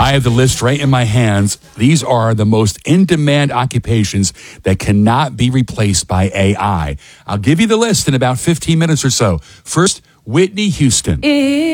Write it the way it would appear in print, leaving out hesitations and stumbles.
I have the list right in my hands. These are the most in-demand occupations that cannot be replaced by AI. I'll give you the list in about 15 minutes or so. First, Whitney Houston.